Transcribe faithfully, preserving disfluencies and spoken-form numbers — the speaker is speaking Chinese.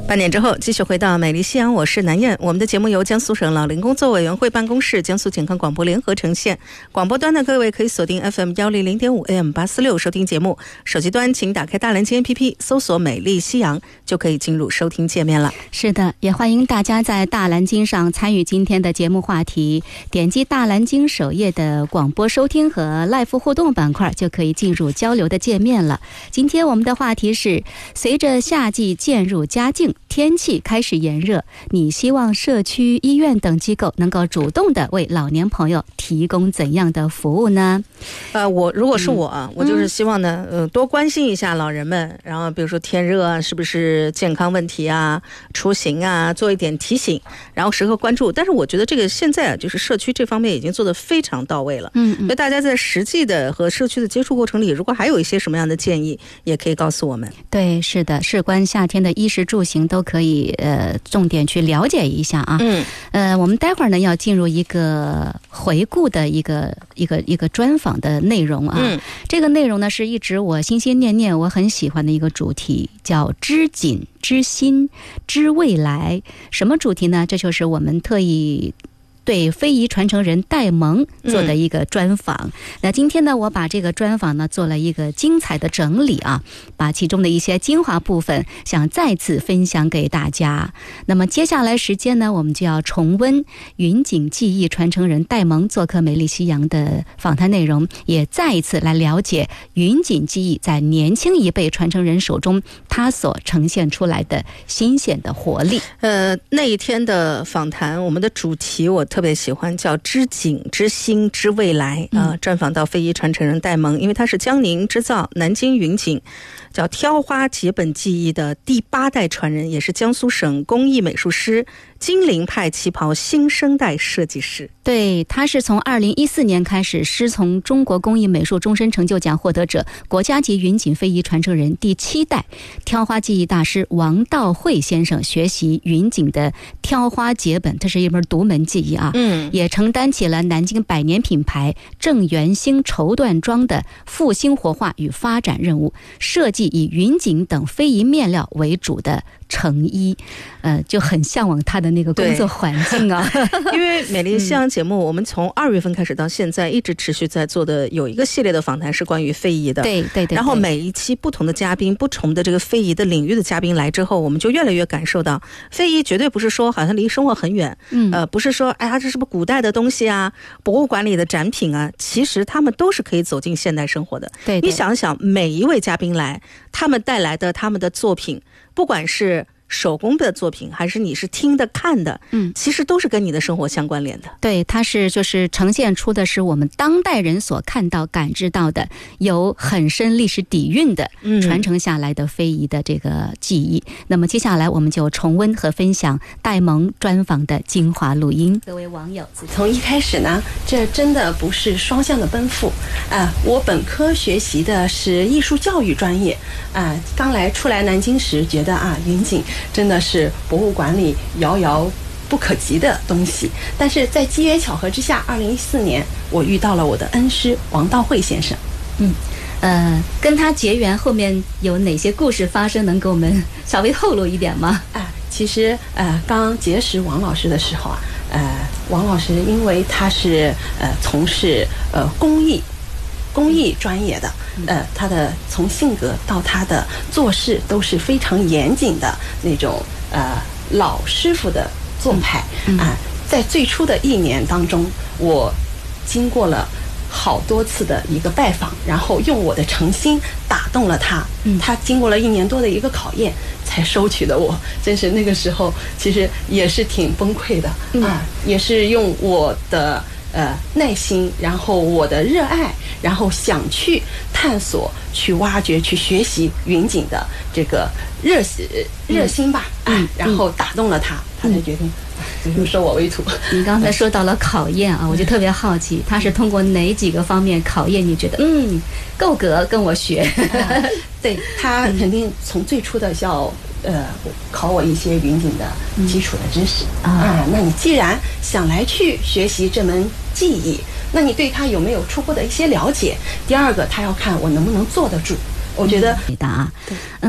半点之后继续回到美丽夕阳，我是南燕。我们的节目由江苏省老龄工作委员会办公室、江苏健康广播联合呈现。广播端的各位可以锁定 F M 一零零点五 A M 八四六收听节目，手机端请打开大蓝鲸 A P P 搜索美丽夕阳，就可以进入收听界面了。 是的，也欢迎大家在大蓝鲸上参与今天的节目话题，点击大蓝鲸首页的广播收听和 Live 互动板块，就可以进入交流的界面了。今天我们的话题是：随着夏季渐入佳境，天气开始炎热，你希望社区医院等机构能够主动的为老年朋友提供怎样的服务呢？ 呃，我如果是我、嗯、我就是希望呢，呃，多关心一下老人们，然后比如说天热啊，是不是健康问题啊，出行啊，做一点提醒，然后时刻关注。但是我觉得这个现在啊，就是社区这方面已经做得非常到位了。嗯，所以大家在实际的和社区的接触过程里，如果还有一些什么样的建议，也可以告诉我们。 对，是的，事关夏天的衣食住行都可以呃重点去了解一下啊。嗯，呃，我们待会儿呢要进入一个回顾的一个一个一个专访的内容啊。嗯，这个内容呢是一直我心心念念我很喜欢的一个主题，叫知锦知新知未来。什么主题呢？这就是我们特意对非遗传承人戴蒙做的一个专访、嗯、那今天呢我把这个专访呢做了一个精彩的整理啊，把其中的一些精华部分想再次分享给大家。那么接下来时间呢，我们就要重温云锦技艺传承人戴蒙做客美丽夕阳的访谈内容，也再一次来了解云锦技艺在年轻一辈传承人手中它所呈现出来的新鲜的活力。 呃，那一天的访谈，我们的主题我特别喜欢，叫知锦知新知未来啊、呃。专访到非遗传承人戴蒙，因为他是江宁织造南京云锦叫挑花结本技艺的第八代传人，也是江苏省工艺美术师、金陵派旗袍新生代设计师。 对，他是从二零一四年开始师从中国工艺美术终身成就奖获得者、国家级云锦非遗传承人第七代挑花技艺大师王道会先生学习云锦的挑花结本，这是一门独门技艺啊。嗯，也承担起了南京百年品牌郑元兴绸缎庄的复兴活化与发展任务，设计以云锦等非遗面料为主的成衣，呃，就很向往他的那个工作环境啊。 因为美丽夕阳节目、嗯、我们从二月份开始到现在一直持续在做的有一个系列的访谈是关于非遗的。 对对 对, 对。 然后每一期不同的嘉宾，不同的这个非遗的领域的嘉宾来之后，我们就越来越感受到非遗绝对不是说好像离生活很远，嗯，呃，不是说哎呀这是不是古代的东西啊，博物馆里的展品啊，其实他们都是可以走进现代生活的。对, 对，你想想每一位嘉宾来，他们带来的他们的作品，不管是手工的作品还是你是听的看的，嗯，其实都是跟你的生活相关联的。 对，它是就是呈现出的是我们当代人所看到感知到的有很深历史底蕴的传承下来的非遗的这个技艺、嗯、那么接下来我们就重温和分享戴蒙专访的精华录音。 各位网友，从一开始呢，这真的不是双向的奔赴啊、呃！我本科学习的是艺术教育专业啊、呃，刚来出来南京时觉得啊，云锦真的是博物馆里遥遥不可及的东西，但是在机缘巧合之下，二零一四年我遇到了我的恩师王道会先生。 嗯，呃，跟他结缘后面有哪些故事发生，能给我们稍微透露一点吗？ 啊，其实呃，刚结识王老师的时候啊，呃，王老师因为他是呃从事呃工艺。工艺专业的，呃，他的从性格到他的做事都是非常严谨的那种，呃，老师傅的做派啊、呃。在最初的一年当中，我经过了好多次的一个拜访，然后用我的诚心打动了他。嗯，他经过了一年多的一个考验，才收取的我。真是那个时候，其实也是挺崩溃的啊、嗯呃，也是用我的。呃，耐心，然后我的热爱，然后想去探索、去挖掘、去学习云锦的这个热热心吧，嗯、啊，然后打动了他，嗯、他才决定就收我为徒。 你刚才说到了考验啊，我就特别好奇，他是通过哪几个方面考验？你觉得嗯够格跟我学？ 啊、对他肯定从最初的叫。呃，考我一些云锦的基础的知识、嗯、啊。那你既然想来去学习这门技艺，那你对它有没有初步的一些了解？第二个，他要看我能不能坐得住。我觉得， 回答啊，